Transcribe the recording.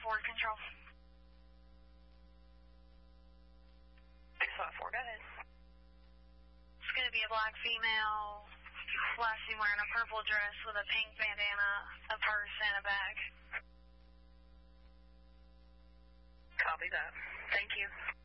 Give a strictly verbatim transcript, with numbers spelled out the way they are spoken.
Ford Control. six five four, go ahead. It's going to be a black female, last seen wearing a purple dress with a pink bandana, a purse, and a bag. Copy that. Thank you.